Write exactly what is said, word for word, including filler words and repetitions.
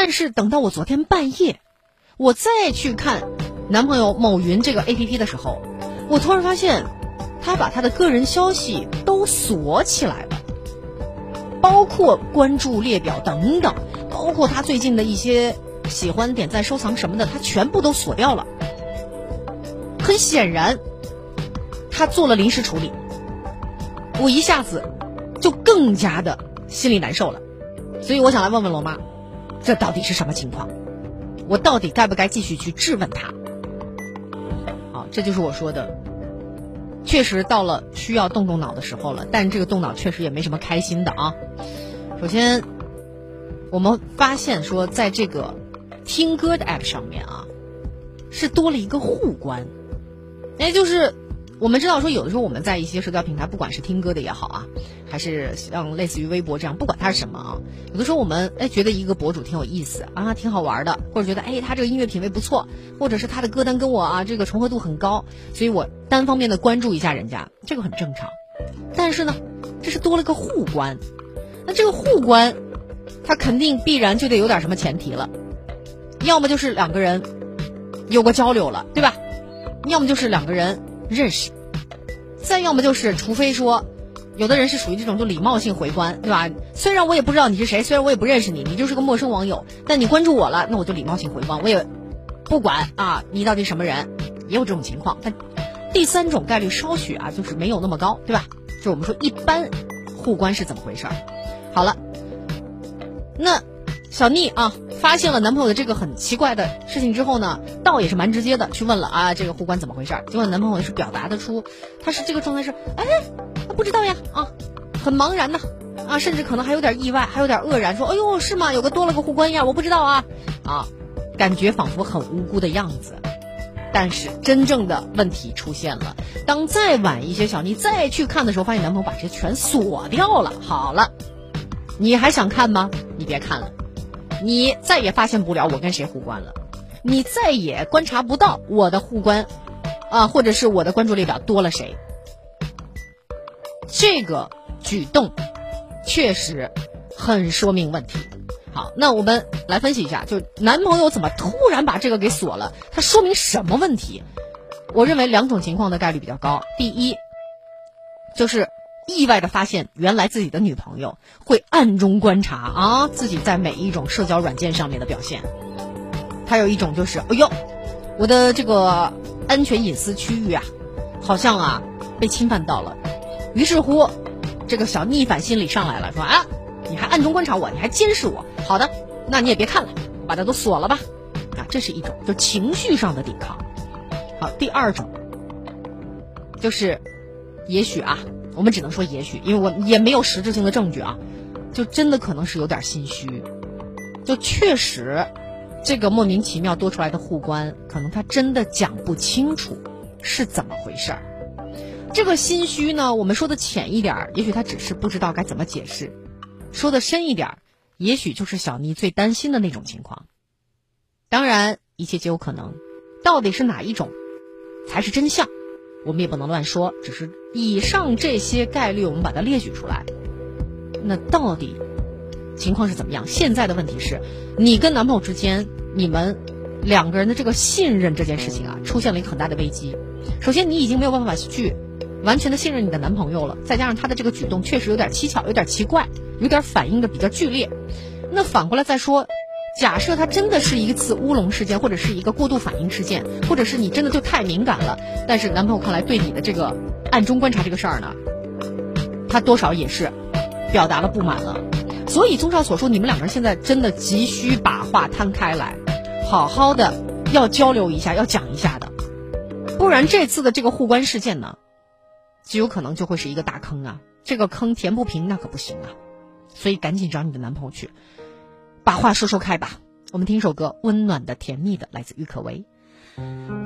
但是等到我昨天半夜，我再去看男朋友某云这个 A P P 的时候，我突然发现他把他的个人消息都锁起来了，包括关注列表等等，包括他最近的一些喜欢点赞收藏什么的，他全部都锁掉了。很显然他做了临时处理，我一下子就更加的心里难受了。所以我想来问问罗妈，这到底是什么情况？我到底该不该继续去质问他？好，这就是我说的，确实到了需要动动脑的时候了，但这个动脑确实也没什么开心的啊。首先我们发现说在这个听歌的 app 上面啊，是多了一个互关。哎，就是我们知道说有的时候我们在一些社交平台，不管是听歌的也好啊，还是像类似于微博这样，不管它是什么啊，有的时候我们哎觉得一个博主挺有意思啊，挺好玩的，或者觉得哎他这个音乐品味不错，或者是他的歌单跟我啊这个重合度很高，所以我单方面的关注一下人家，这个很正常。但是呢，这是多了个互关，那这个互关它肯定必然就得有点什么前提了，要么就是两个人有过交流了，对吧？要么就是两个人认识，再要么就是除非说有的人是属于这种就礼貌性回关，对吧？虽然我也不知道你是谁，虽然我也不认识你，你就是个陌生网友，但你关注我了，那我就礼貌性回关，我也不管啊你到底什么人，也有这种情况。但第三种概率稍许啊就是没有那么高，对吧？就是我们说一般互关是怎么回事。好了，那小妮啊发现了男朋友的这个很奇怪的事情之后呢，倒也是蛮直接的去问了啊这个互关怎么回事。结果男朋友也是表达得出他是这个状态是哎不知道呀啊很茫然的啊，甚至可能还有点意外，还有点愕然，说哎呦是吗？有个多了个互关呀，我不知道啊啊，感觉仿佛很无辜的样子。但是真正的问题出现了，当再晚一些小妮再去看的时候，发现男朋友把这全锁掉了。好了，你还想看吗？你别看了，你再也发现不了我跟谁互关了，你再也观察不到我的互关啊，或者是我的关注列表多了谁。这个举动确实很说明问题。好，那我们来分析一下，就男朋友怎么突然把这个给锁了，它说明什么问题？我认为两种情况的概率比较高。第一，就是意外的发现原来自己的女朋友会暗中观察啊自己在每一种社交软件上面的表现。还有一种就是哎呦我的这个安全隐私区域啊好像啊被侵犯到了，于是乎这个小逆反心理上来了，说啊你还暗中观察我，你还监视我，好的那你也别看了，把它都锁了吧啊，这是一种就情绪上的抵抗。好，第二种就是也许啊我们只能说也许，因为我也没有实质性的证据啊，就真的可能是有点心虚，就确实这个莫名其妙多出来的互关，可能他真的讲不清楚是怎么回事儿。这个心虚呢，我们说的浅一点，也许他只是不知道该怎么解释；说的深一点，也许就是小妮最担心的那种情况。当然，一切皆有可能，到底是哪一种才是真相，我们也不能乱说，只是以上这些概率我们把它列举出来。那到底情况是怎么样？现在的问题是你跟男朋友之间，你们两个人的这个信任这件事情啊出现了一个很大的危机。首先你已经没有办法去完全的信任你的男朋友了，再加上他的这个举动确实有点蹊跷，有点奇怪，有点反应的比较剧烈。那反过来再说，假设他真的是一次乌龙事件，或者是一个过度反应事件，或者是你真的就太敏感了，但是男朋友看来对你的这个暗中观察这个事儿呢，他多少也是表达了不满了。所以综上所述，你们两个人现在真的急需把话摊开来，好好的要交流一下，要讲一下的，不然这次的这个互关事件呢极有可能就会是一个大坑啊，这个坑填不平那可不行啊。所以赶紧找你的男朋友去把话说说开吧。我们听一首歌，温暖的甜蜜的，来自郁可唯。